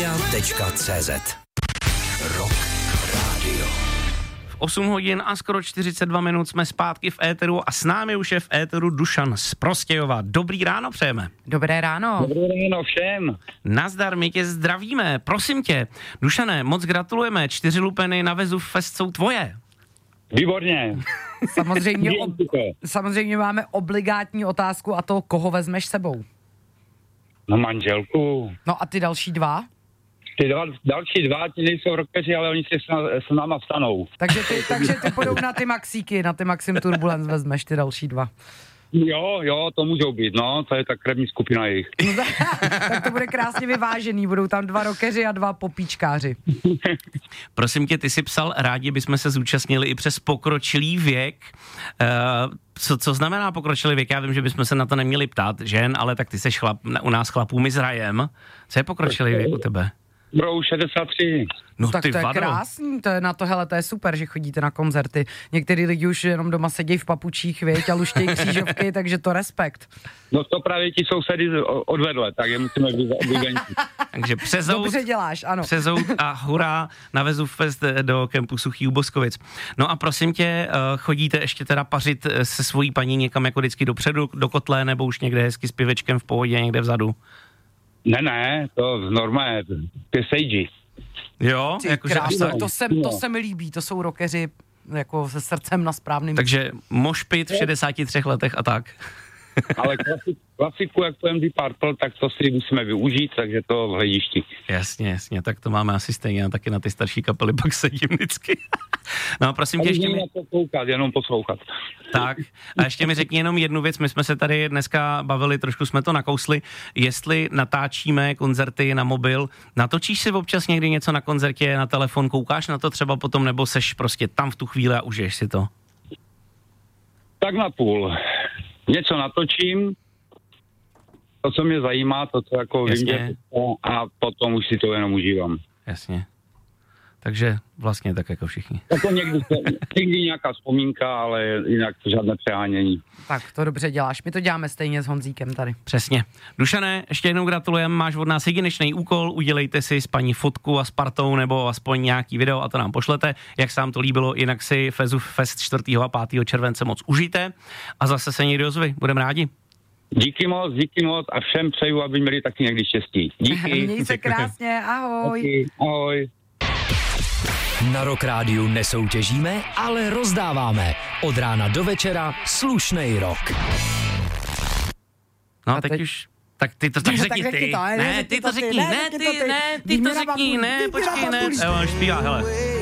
Media.cz Rock Radio. 8 hodin a skoro 42 minut jsme zpátky v éteru a s námi už je v éteru Dušan z Prostějova. Dobrý ráno přejeme. Dobré ráno. Dobré ráno všem. Nazdar, my tě zdravíme. Prosím tě, Dušane, moc gratulujeme. 4 lupeny na Vezův Fest jsou tvoje. Výborně. Samozřejmě máme obligátní otázku a to, koho vezmeš sebou. No manželku. No a ty další dva? Další dva, ti nejsou rockeři, ale oni si s náma vstanou. Takže ty půjdou na ty Maxíky, na ty Maxim Turbulence vezmeš ty další dva. Jo, to můžou být, no, to je ta krevní skupina jejich. No, tak to bude krásně vyvážený, budou tam 2 rockeři a 2 popíčkáři. Prosím tě, ty jsi psal, rádi bychom se zúčastnili i přes pokročilý věk. Co znamená pokročilý věk? Já vím, že bychom se na to neměli ptát žen, ale tak ty seš u nás chlapů, my s Rajem. Co je pokročilý věk u tebe? Bro, 63. No tak ty to je vado. krásný, to je super, že chodíte na koncerty. Některý lidi už jenom doma sedí v papučích, věď, a luštějí křížovky, takže to respekt. No to právě ti sousedy odvedle, tak je musíme vyvenčit. Takže přezout. Dobře děláš, ano. Přezout a hurá na Vezův Fest do kempu Suchý u Boskovic. No a prosím tě, chodíte ještě teda pařit se svojí paní někam jako vždycky dopředu, do kotle, nebo už někde hezky s pivečkem v pohodě, někde vzadu? Ne, to normálně, to je sage. Jo, jakože až tak. To se mi líbí, to jsou rockeři jako se srdcem na správným. Takže mošpit v 63 letech a tak. Ale klasiku, jak to MD Purple, tak to si musíme využít, takže to v hledišti. Jasně, tak to máme asi stejně, taky na ty starší kapely pak sedím vždycky. No a prosím tě ještě na to koukat, jenom poslouchat. Tak, a ještě mi řekni jenom jednu věc, my jsme se tady dneska bavili, trošku jsme to nakousli, jestli natáčíme koncerty na mobil, natočíš si občas někdy něco na koncertě, na telefon, koukáš na to třeba potom, nebo seš prostě tam v tu chvíli a užiješ si to? Tak na půl. Něco natočím, to, co mě zajímá, to, co jako vím, a potom už si to jenom užívám. Jasně. Takže vlastně tak jako všichni. Jako někdy nějaká vzpomínka, ale jinak žádné přehánění. Tak to dobře děláš, my to děláme stejně s Honzíkem tady. Přesně. Dušane, ještě jednou gratulujeme, máš od nás jedinečný úkol, udělejte si s paní fotku a s partou nebo aspoň nějaký video a to nám pošlete, jak se vám to líbilo, jinak si Vezův Fest 4. a 5. července moc užijte a zase se někdy ozvi, budeme rádi. Díky moc a všem přeju, aby měli taky někdy štěstí. Díky. Měj se krásně, ahoj. Díky, ahoj. Na Rock Rádiu nesoutěžíme, ale rozdáváme. Od rána do večera slušnej rock. No, teď už... Tak ty to tak řekni ty. Ne, ty to řekni. Ne, ty to řekni. Ne, počkej, ne. Jo, už zpívá, hele.